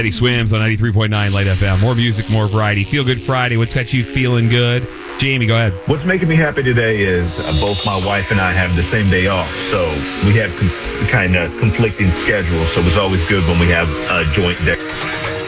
Friday Swims on 93.9 Light FM. More music, more variety. Feel Good Friday. What's got you feeling good? Jamie, go ahead. What's making me happy today is both my wife and I have the same day off. So we have kind of conflicting schedules. So it's always good when we have a joint day.